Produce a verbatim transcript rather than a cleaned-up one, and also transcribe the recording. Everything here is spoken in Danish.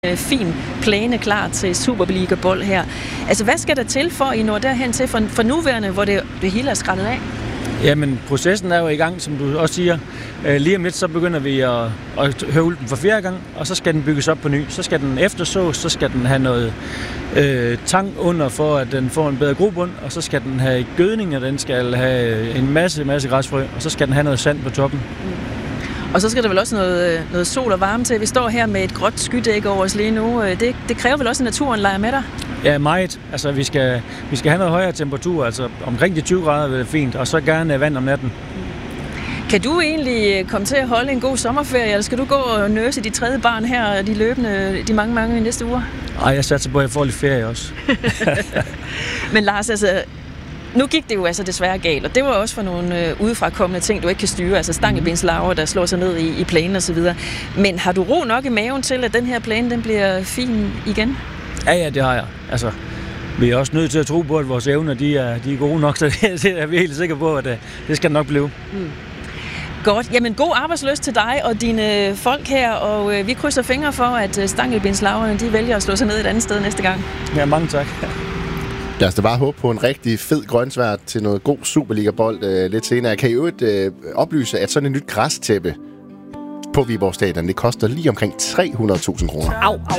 fin plæne klar til Superliga-bold her. Altså, hvad skal der til, for I når derhen til for, for nuværende, hvor det, det hele er skrællet af? Jamen, processen er jo i gang, som du også siger. Lige om lidt, så begynder vi at, at høvle den for fjerde gang, og så skal den bygges op på ny. Så skal den eftersås, så skal den have noget øh, tang under, for at den får en bedre grobund, og så skal den have gødning, og den skal have en masse, masse græsfrø, og så skal den have noget sand på toppen. Mm. Og så skal der vel også noget, noget sol og varme til. Vi står her med et gråt skydæk over os lige nu. Det, det kræver vel også, at naturen leger med dig? Ja, meget. Altså, vi skal, vi skal have noget højere temperatur, altså omkring de tyve grader er fint, og så gerne vand om natten. Kan du egentlig komme til at holde en god sommerferie, eller skal du gå og nøse dit tredje barn her de løbende, de mange, mange næste uger? Nej, jeg satser på, at jeg får lidt ferie også. Men Lars, altså, nu gik det jo altså desværre galt, og det var også for nogle øh, udefrakommende ting, du ikke kan styre, altså stangebenslarver, der slår sig ned i, i plænen og så videre. Men har du ro nok i maven til, at den her plæne, den bliver fin igen? Ja, ja, det har jeg. Altså, vi er også nødt til at tro på, at vores evner, de er, de er gode nok, så det er vi helt sikre på, at det, det skal nok blive. Mm. Godt. Jamen, god arbejdslyst til dig og dine folk her, og øh, vi krydser fingre for, at stangebenslarverne, de vælger at slå sig ned et andet sted næste gang. Ja, mange tak. Lad os da bare håbe på en rigtig fed grønsvært til noget god Superliga-bold øh, lidt senere. Kan I øvrigt øh, oplyse, at sådan et nyt græstæppe på Viborg Stadion, det koster lige omkring tre hundrede tusind kroner. Au, au.